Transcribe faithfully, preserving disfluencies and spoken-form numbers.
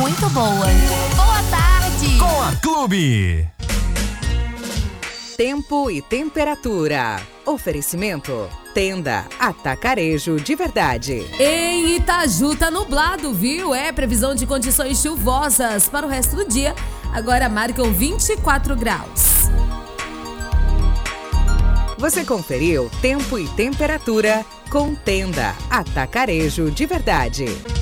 muito boa. Boa tarde! Com a Clube. Tempo e temperatura. Oferecimento. Tenda Atacarejo de Verdade. Em Itaju tá nublado, viu? É previsão de condições chuvosas para o resto do dia. Agora marcam vinte e quatro graus. Você conferiu Tempo e Temperatura com Tenda Atacarejo de Verdade.